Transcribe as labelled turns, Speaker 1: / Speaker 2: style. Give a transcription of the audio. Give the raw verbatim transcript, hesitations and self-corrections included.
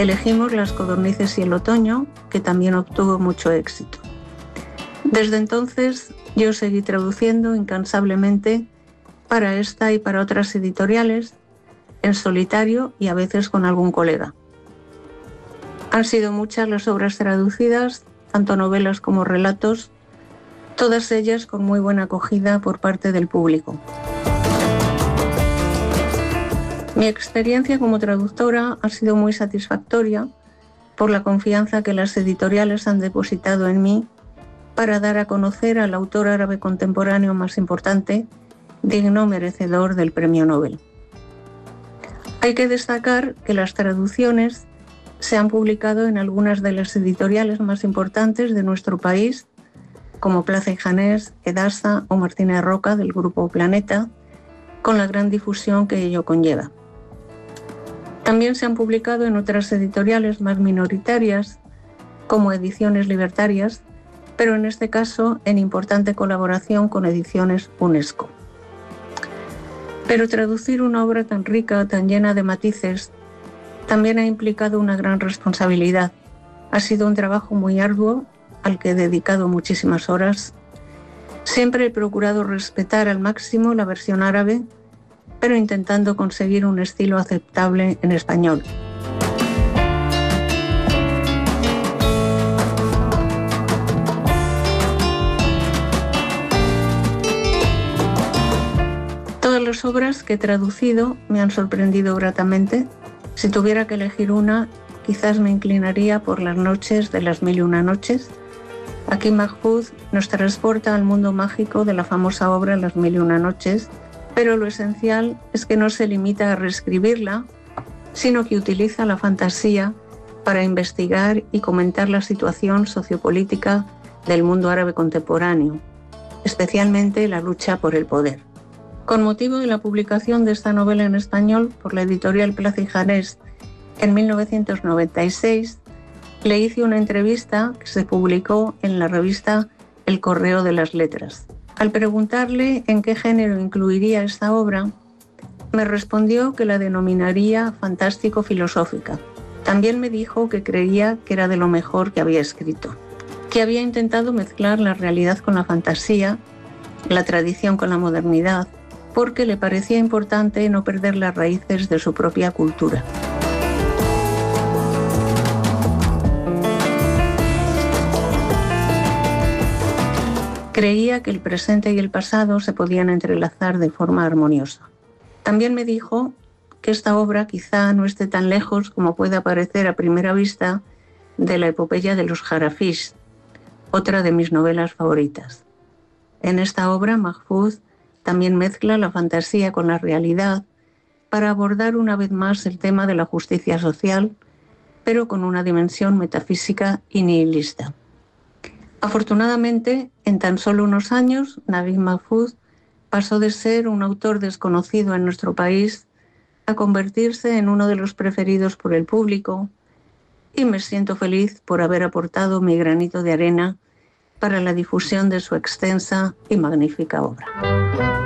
Speaker 1: Elegimos Las codornices y el otoño, que también obtuvo mucho éxito. Desde entonces yo seguí traduciendo incansablemente para esta y para otras editoriales, en solitario y a veces con algún colega. Han sido muchas las obras traducidas, tanto novelas como relatos, todas ellas con muy buena acogida por parte del público. Mi experiencia como traductora ha sido muy satisfactoria por la confianza que las editoriales han depositado en mí para dar a conocer al autor árabe contemporáneo más importante, digno merecedor del Premio Nobel. Hay que destacar que las traducciones se han publicado en algunas de las editoriales más importantes de nuestro país, como Plaza y Janés, Edasa o Martínez Roca del Grupo Planeta, con la gran difusión que ello conlleva. También se han publicado en otras editoriales más minoritarias, como Ediciones Libertarias, pero en este caso en importante colaboración con Ediciones UNESCO. Pero traducir una obra tan rica, tan llena de matices, también ha implicado una gran responsabilidad. Ha sido un trabajo muy arduo, al que he dedicado muchísimas horas. Siempre he procurado respetar al máximo la versión árabe, pero intentando conseguir un estilo aceptable en español. Todas las obras que he traducido me han sorprendido gratamente. Si tuviera que elegir una, quizás me inclinaría por Las noches de las mil y una noches. Aquí Mahfouz nos transporta al mundo mágico de la famosa obra Las mil y una noches, pero lo esencial es que no se limita a reescribirla, sino que utiliza la fantasía para investigar y comentar la situación sociopolítica del mundo árabe contemporáneo, especialmente la lucha por el poder. Con motivo de la publicación de esta novela en español por la editorial Plaza y Janés en mil novecientos noventa y seis, le hice una entrevista que se publicó en la revista El Correo de las Letras. Al preguntarle en qué género incluiría esta obra, me respondió que la denominaría fantástico-filosófica. También me dijo que creía que era de lo mejor que había escrito, que había intentado mezclar la realidad con la fantasía, la tradición con la modernidad, porque le parecía importante no perder las raíces de su propia cultura. Creía que el presente y el pasado se podían entrelazar de forma armoniosa. También me dijo que esta obra quizá no esté tan lejos como puede parecer a primera vista de la epopeya de los Jarafís, otra de mis novelas favoritas. En esta obra, Mahfouz también mezcla la fantasía con la realidad para abordar una vez más el tema de la justicia social, pero con una dimensión metafísica y nihilista. Afortunadamente, en tan solo unos años, Naguib Mahfouz pasó de ser un autor desconocido en nuestro país a convertirse en uno de los preferidos por el público, y me siento feliz por haber aportado mi granito de arena para la difusión de su extensa y magnífica obra.